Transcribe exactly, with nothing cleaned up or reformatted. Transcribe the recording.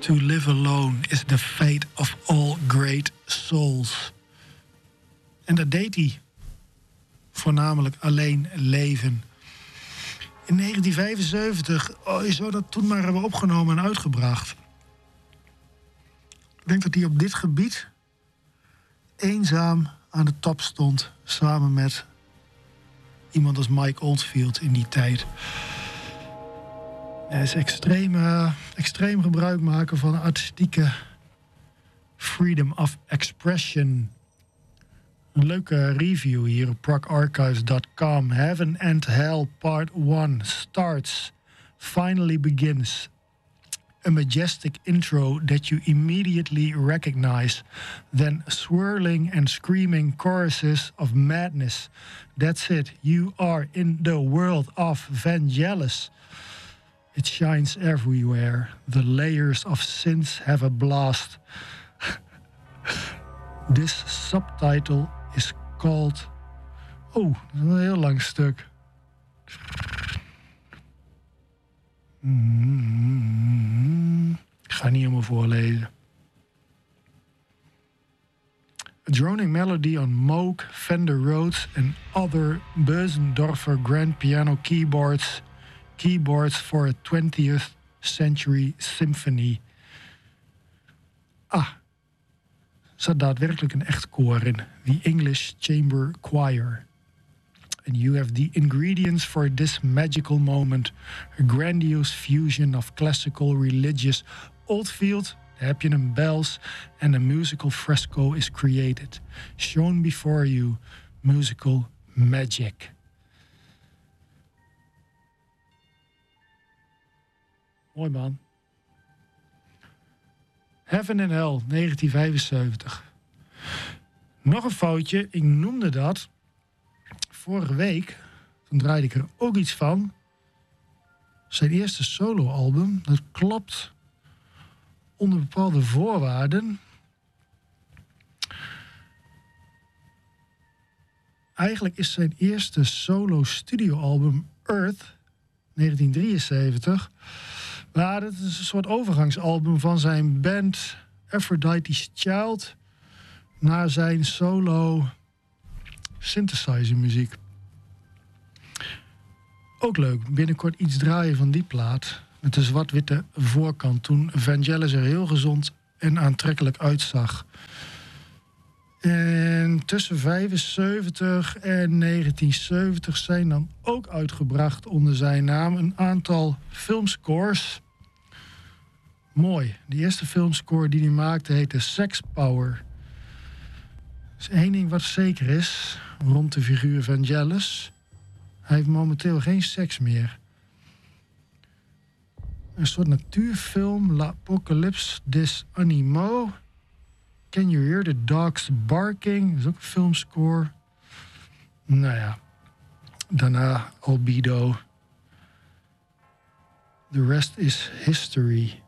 To live alone is the fate of all great souls. En dat deed hij. Voornamelijk alleen leven. In negentien vijfenzeventig oh, zou dat toen maar hebben opgenomen en uitgebracht. Ik denk dat hij op dit gebied eenzaam aan de top stond. Samen met iemand als Mike Oldfield in die tijd. Hij is extreem, uh, extreem gebruik maken van artistieke freedom of expression. Een leuke review hier op prog archives dot com. Heaven and Hell Part one starts, finally begins. A majestic intro that you immediately recognize. Then swirling and screaming choruses of madness. That's it, you are in the world of Vangelis. It shines everywhere. The layers of sins have a blast. This subtitle is called... Oh, dat is een heel lang stuk. Mm-hmm. Ik ga niet helemaal voorlezen. A droning melody on Moog, Fender Rhodes and other Bösendorfer grand piano keyboards... Keyboards for a twentieth century symphony. Ah, er zat daadwerkelijk een echt koor in. The English Chamber Choir. And you have the ingredients for this magical moment. A grandiose fusion of classical, religious, Oldfield, daar heb je een bells, and a musical fresco is created. Shown before you, musical magic. Mooi man. Heaven and Hell, negentien vijfenzeventig. Nog een foutje, ik noemde dat vorige week. Toen draaide ik er ook iets van. Zijn eerste soloalbum, dat klopt onder bepaalde voorwaarden. Eigenlijk is zijn eerste solo studioalbum Earth, negentien drieënzeventig... Nou, dat is een soort overgangsalbum van zijn band Aphrodite's Child naar zijn solo synthesizer muziek. Ook leuk, binnenkort iets draaien van die plaat met de zwart-witte voorkant toen Vangelis er heel gezond en aantrekkelijk uitzag. En tussen vijfenzeventig en negentien zeventig zijn dan ook uitgebracht onder zijn naam een aantal filmscores. Mooi. De eerste filmscore die hij maakte heette Sex Power. Er is één ding wat zeker is rond de figuur Vangelis. Hij heeft momenteel geen seks meer. Een soort natuurfilm, L'Apocalypse des Animaux. Can You Hear the Dogs Barking? Dat is ook een filmscore. Nou ja. Daarna Albedo. The rest is history.